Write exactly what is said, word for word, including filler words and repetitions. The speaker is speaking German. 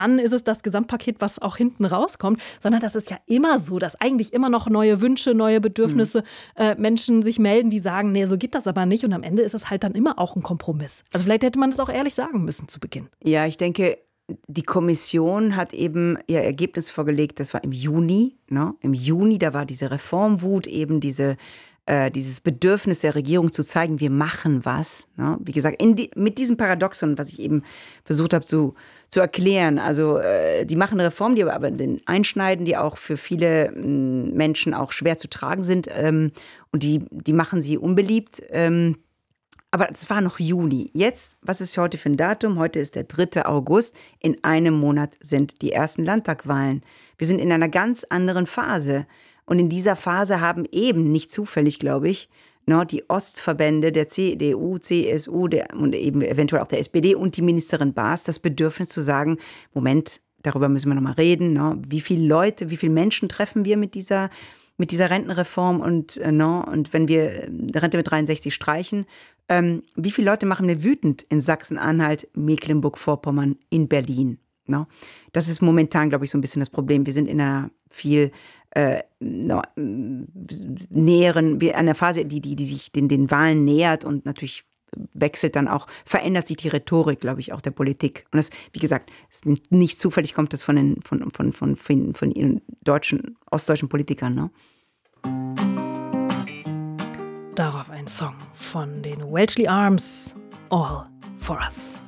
an ist es das Gesamtpaket, was auch hinten rauskommt, sondern das ist ja immer so, dass eigentlich immer noch neue Wünsche, neue Bedürfnisse mhm. äh, Menschen sich melden, die sagen, nee, so geht das aber nicht. Und am Ende ist es halt dann immer auch ein Kompromiss. Also vielleicht hätte man das auch ehrlich sagen müssen zu Beginn. Ja, ich denke, die Kommission hat eben ihr Ergebnis vorgelegt, das war im Juni. Ne? Im Juni, da war diese Reformwut, eben diese Äh, dieses Bedürfnis der Regierung zu zeigen, wir machen was. Ne? Wie gesagt, in die, mit diesem Paradoxon, was ich eben versucht habe zu, zu erklären. Also äh, die machen eine Reform, die aber, aber den einschneiden, die auch für viele m, Menschen auch schwer zu tragen sind. Ähm, und die, die machen sie unbeliebt. Ähm, aber das war noch Juni. Jetzt, was ist heute für ein Datum? Heute ist der dritte August. In einem Monat sind die ersten Landtagswahlen. Wir sind in einer ganz anderen Phase. Und in dieser Phase haben eben, nicht zufällig, glaube ich, no, die Ostverbände der C D U, C S U der, und eben eventuell auch der S P D und die Ministerin Baas das Bedürfnis zu sagen, Moment, darüber müssen wir nochmal reden. No, wie viele Leute, wie viele Menschen treffen wir mit dieser, mit dieser Rentenreform? Und, no, und wenn wir Rente mit dreiundsechzig streichen, ähm, wie viele Leute machen wir wütend in Sachsen-Anhalt, Mecklenburg-Vorpommern, in Berlin? No? Das ist momentan, glaube ich, so ein bisschen das Problem. Wir sind in einer viel Äh, no, näheren, einer Phase, die, die, die sich den, den Wahlen nähert und natürlich wechselt dann auch, verändert sich die Rhetorik, glaube ich, auch der Politik. Und das, wie gesagt, ist nicht zufällig, kommt das von den von, von, von, von, von ihren deutschen, ostdeutschen Politikern. Ne? Darauf ein Song von den Welshly Arms, All for Us.